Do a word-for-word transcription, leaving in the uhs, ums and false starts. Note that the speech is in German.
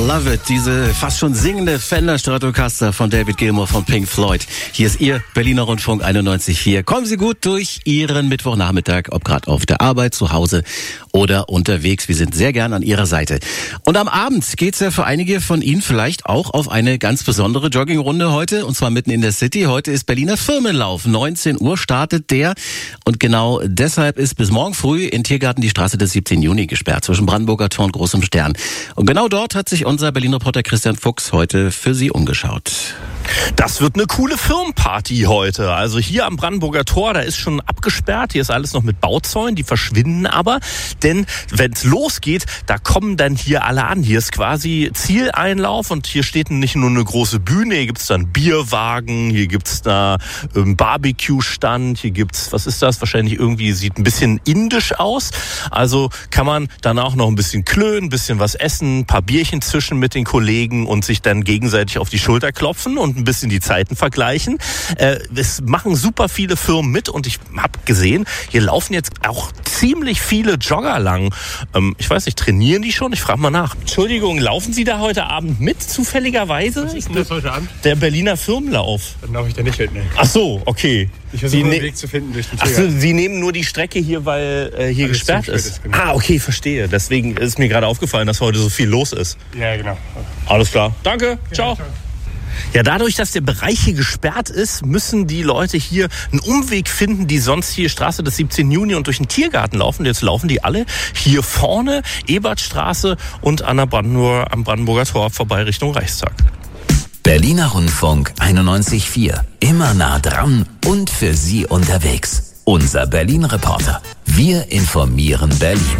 Love It, diese fast schon singende Fender Stratocaster von David Gilmour von Pink Floyd. Hier ist Ihr Berliner Rundfunk einundneunzig Komma vier. Kommen Sie gut durch Ihren Mittwochnachmittag, ob gerade auf der Arbeit, zu Hause oder unterwegs. Wir sind sehr gern an Ihrer Seite. Und am Abend geht's ja für einige von Ihnen vielleicht auch auf eine ganz besondere Joggingrunde heute, und zwar mitten in der City. Heute ist Berliner Firmenlauf. neunzehn Uhr startet der, und genau deshalb ist bis morgen früh in Tiergarten die Straße des siebzehnten Juni gesperrt, zwischen Brandenburger Tor und Großem Stern. Und genau dort hat sich unser Berlin-Reporter Christian Fuchs heute für Sie umgeschaut. Das wird eine coole Firmenparty heute. Also hier am Brandenburger Tor, da ist schon abgesperrt. Hier ist alles noch mit Bauzäunen, die verschwinden aber. Denn wenn es losgeht, da kommen dann hier alle an. Hier ist quasi Zieleinlauf, und hier steht nicht nur eine große Bühne, hier gibt's dann Bierwagen, hier gibt's da ähm, Barbecue-Stand, hier gibt's, was ist das? Wahrscheinlich irgendwie, sieht ein bisschen indisch aus. Also kann man danach noch ein bisschen klönen, ein bisschen was essen, ein paar Bierchen zwischen mit den Kollegen und sich dann gegenseitig auf die Schulter klopfen und ein bisschen die Zeiten vergleichen. Äh, es machen super viele Firmen mit, und ich habe gesehen, hier laufen jetzt auch ziemlich viele Jogger lang. Ähm, ich weiß nicht, trainieren die schon? Ich frage mal nach. Entschuldigung, laufen Sie da heute Abend mit, zufälligerweise? Was ist denn das heute Abend? Der Berliner Firmenlauf. Dann laufe ich da nicht mit, ne? Ach so, okay. Ich versuche Sie einen ne- Weg zu finden durch den Ach so, Tiergarten. Sie nehmen nur die Strecke hier, weil äh, hier Alles gesperrt zugesperrt ist. ist, genau. Ah, okay, verstehe. Deswegen ist mir gerade aufgefallen, dass heute so viel los ist. Ja, genau. Alles klar. Danke. Ciao. ciao. Ja, dadurch, dass der Bereich hier gesperrt ist, müssen die Leute hier einen Umweg finden, die sonst hier Straße des siebzehnten Juni und durch den Tiergarten laufen. Jetzt laufen die alle hier vorne, Ebertstraße und an der Brandenburger, am Brandenburger Tor vorbei Richtung Reichstag. Berliner Rundfunk einundneunzig Komma vier. Immer nah dran und für Sie unterwegs. Unser Berlin-Reporter. Wir informieren Berlin.